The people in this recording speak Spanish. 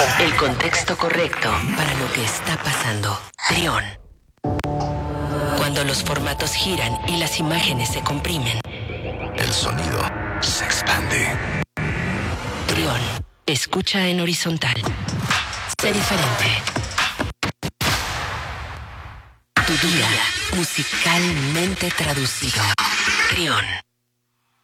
El contexto correcto para lo que está pasando. Trión. Cuando los formatos giran y las imágenes se comprimen. El sonido se expande. Trión. Escucha en horizontal. Sé diferente. Tu día musicalmente traducido. Trión.